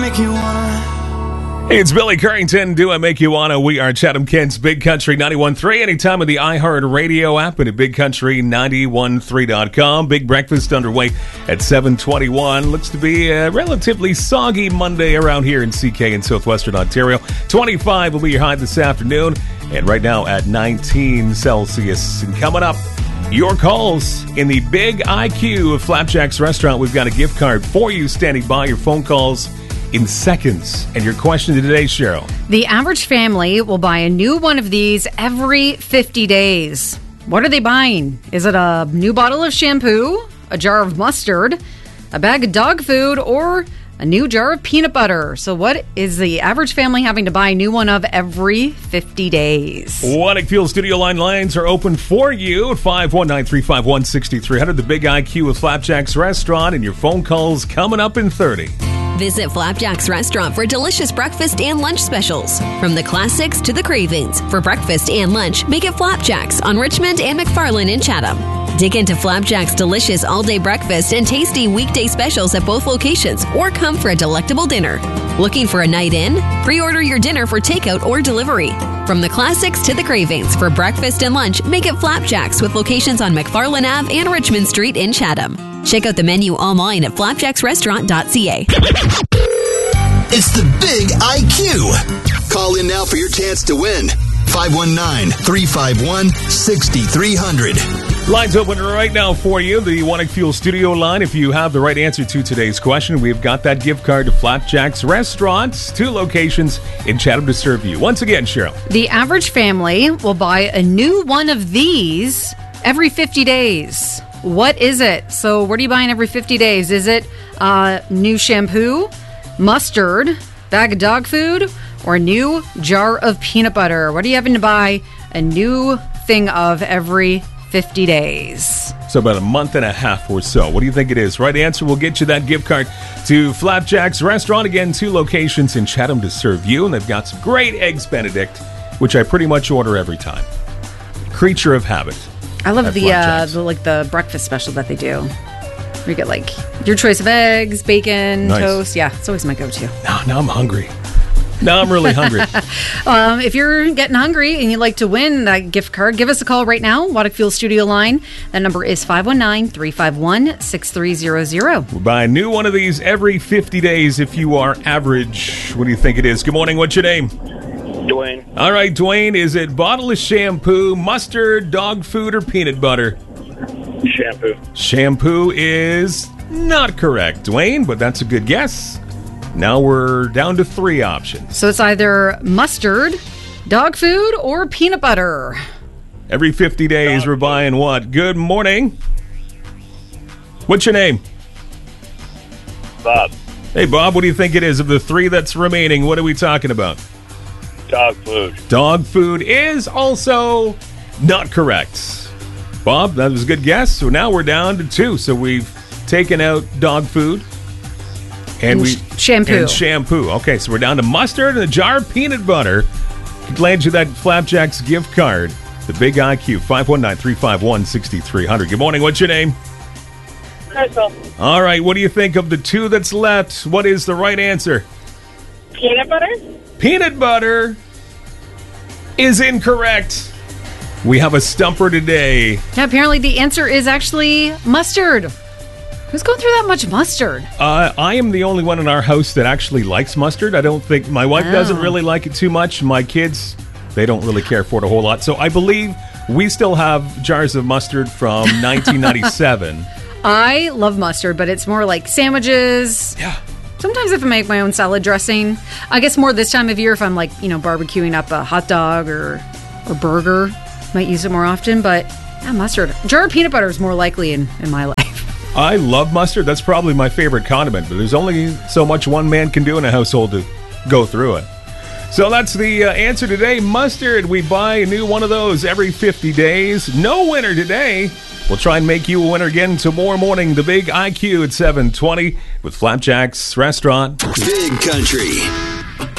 make you wanna? Hey, it's Billy Currington. Do I Make You Wanna? We are Chatham-Kent's Big Country 91.3. Anytime with the iHeart Radio app and at BigCountry913.com. Big breakfast underway at 7:21. Looks to be a relatively soggy Monday around here in CK in southwestern Ontario. 25 will be your high this afternoon. And right now at 19 Celsius. And coming up, your calls in the Big IQ of Flapjack's Restaurant. We've got a gift card for you standing by. Your phone calls in seconds. And your question today, Cheryl. The average family will buy a new one of these every 50 days. What are they buying? Is it a new bottle of shampoo, a jar of mustard, a bag of dog food, or a new jar of peanut butter? So what is the average family having to buy a new one of every 50 days? Wanik Fuel Studio lines are open for you at 519-351-6300. The Big IQ of Flapjack's Restaurant, and your phone calls coming up in 30. Visit Flapjack's Restaurant for delicious breakfast and lunch specials. From the classics to the cravings. For breakfast and lunch, make it Flapjack's on Richmond and McFarland in Chatham. Dig into Flapjack's delicious all-day breakfast and tasty weekday specials at both locations, or come for a delectable dinner. Looking for a night in? Pre-order your dinner for takeout or delivery. From the classics to the cravings. For breakfast and lunch, make it Flapjack's with locations on McFarland Ave and Richmond Street in Chatham. Check out the menu online at flapjacksrestaurant.ca. It's the Big IQ. Call in now for your chance to win. 519-351-6300. Lines open right now for you. The Wanik Fuel Studio line. If you have the right answer to today's question, we've got that gift card to Flapjack's Restaurant. 2 locations in Chatham to serve you. Once again, Cheryl. The average family will buy a new one of these every 50 days. What is it? So what are you buying every 50 days? Is it new shampoo, mustard, bag of dog food, or a new jar of peanut butter? What are you having to buy a new thing of every 50 days? So about a month and a half or so. What do you think it is? Right answer will get you that gift card to Flapjack's Restaurant. Again, 2 locations in Chatham to serve you. And they've got some great Eggs Benedict, which I pretty much order every time. Creature of habit. I love the breakfast special that they do. Where you get like your choice of eggs, bacon, Nice. toast. Yeah, it's always my go-to. Now I'm hungry. Now I'm really hungry. If you're getting hungry and you'd like to win that gift card, give us a call right now. Wanik Fuel Studio line. That number is 519-351-6300. We're buying a new one of these every 50 days if you are average. What do you think it is? Good morning. What's your name? Dwayne. All right, Dwayne. Is it bottle of shampoo, mustard, dog food, or peanut butter? Shampoo. Shampoo is not correct, Dwayne, but that's a good guess. Now we're down to 3 options. So it's either mustard, dog food, or peanut butter. Every 50 days, we're buying what? Good morning. What's your name? Bob. Hey, Bob, what do you think it is? Of the 3 that's remaining, what are we talking about? Dog food. Dog food is also not correct. Bob, that was a good guess. So now we're down to 2. So we've taken out dog food. And shampoo. And shampoo. Okay, so we're down to mustard and a jar of peanut butter. Could land you that Flapjack's gift card. The Big IQ, 519-351-6300. Good morning. What's your name? Crystal. All right, what do you think of the 2 that's left? What is the right answer? Peanut butter? Peanut butter is incorrect. We have a stumper today. Yeah, apparently the answer is actually mustard. Who's going through that much mustard? I am the only one in our house that actually likes mustard. I don't think my wife doesn't really like it too much. My kids, they don't really care for it a whole lot. So I believe we still have jars of mustard from 1997. I love mustard, but it's more like sandwiches. Yeah. Sometimes if I make my own salad dressing, I guess more this time of year if I'm like, barbecuing up a hot dog or burger, might use it more often. But yeah, mustard. Jar of peanut butter is more likely in my life. I love mustard. That's probably my favorite condiment, but there's only so much one man can do in a household to go through it. So that's the answer today. Mustard. We buy a new one of those every 50 days. No winner today. We'll try and make you a winner again tomorrow morning. The Big IQ at 7:20 with Flapjack's Restaurant. Big Country.